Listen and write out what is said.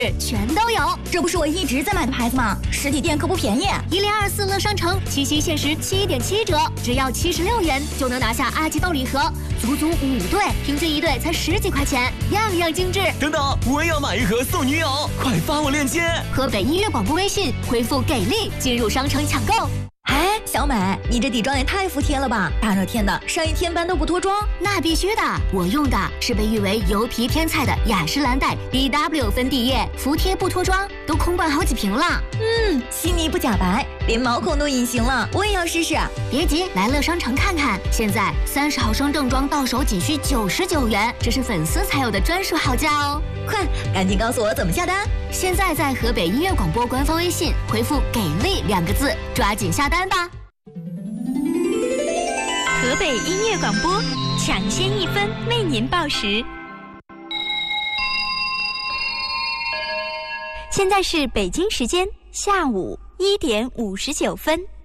全都有。 这不是我一直在买的牌子吗？实体店可不便宜。 1024乐商城七夕限时7.7折，只要76元就能拿下阿基豆礼盒，足足5对，平均1对才10几块钱，样样精致。 等等，我也要买一盒送女友，快发我链接。 河北音乐广播微信回复给力进入商城抢购。 哎，小美，你这底妆也太服帖了吧！大热天的，上一天班都不脱妆？ 那必须的，我用的是被誉为油皮天菜的雅诗兰黛 BW 粉底液，服帖不脱妆，都空灌好几瓶了。 细腻不假白，连毛孔都隐形了，我也要试试。 别急，来乐商城看看，现在30毫升正装到手仅需99元，这是粉丝才有的专属好价哦！ 快，赶紧告诉我怎么下单。 现在在河北音乐广播官方微信回复“给力”2个字，抓紧下单吧。 河北音乐广播，抢先1分为您报时。现在是北京时间下午1点59分。